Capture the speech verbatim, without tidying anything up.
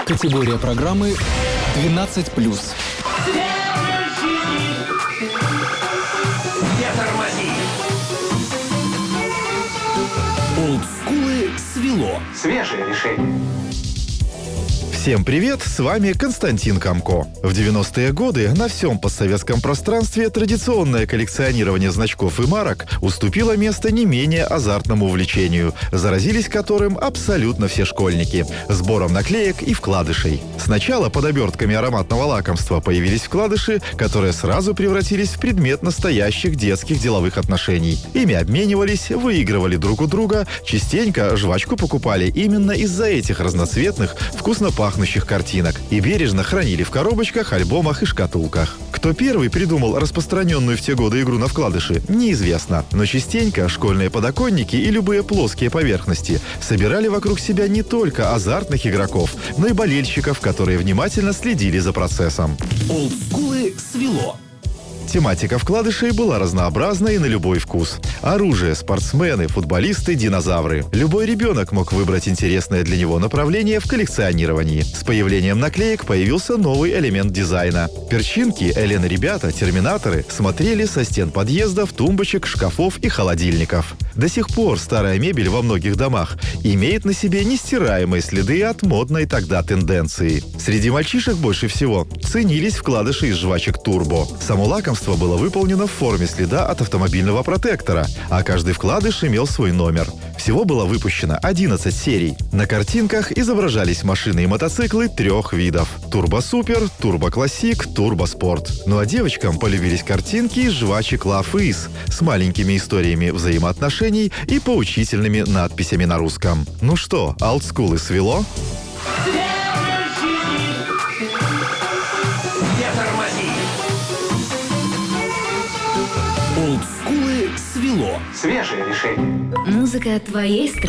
Категория программы двенадцать плюс. Не тормози! Олдскулы свело. Свежее решение. Всем привет, с вами Константин Камко. В девяностые годы на всем постсоветском пространстве традиционное коллекционирование значков и марок уступило место не менее азартному увлечению, заразились которым абсолютно все школьники – сбором наклеек и вкладышей. Сначала под обертками ароматного лакомства появились вкладыши, которые сразу превратились в предмет настоящих детских деловых отношений. Ими обменивались, выигрывали друг у друга, частенько жвачку покупали именно из-за этих разноцветных, вкусно пахнущих картинок и бережно хранили в коробочках, альбомах и шкатулках. Кто первый придумал распространенную в те годы игру на вкладыши, неизвестно. Но частенько школьные подоконники и любые плоские поверхности собирали вокруг себя не только азартных игроков, но и болельщиков, которые внимательно следили за процессом. Олдскулы свело. Тематика вкладышей была разнообразна и на любой вкус. Оружие, спортсмены, футболисты, динозавры. Любой ребенок мог выбрать интересное для него направление в коллекционировании. С появлением наклеек появился новый элемент дизайна. Перчинки, Элен-ребята, терминаторы смотрели со стен подъездов, тумбочек, шкафов и холодильников. До сих пор старая мебель во многих домах имеет на себе нестираемые следы от модной тогда тенденции. Среди мальчишек больше всего ценились вкладыши из жвачек «Турбо». Само лакомство было выполнено в форме следа от автомобильного протектора, а каждый вкладыш имел свой номер. Всего было выпущено одиннадцать серий. На картинках изображались машины и мотоциклы трех видов – Турбо-Супер, Турбо-Классик, Турбо-Спорт. Ну а девочкам полюбились картинки из жвачек Love Is с маленькими историями взаимоотношений и поучительными надписями на русском. Ну что, олдскулы свело? Не тормози! Олдскулы свело. Свежее решение. Музыка твоей страны.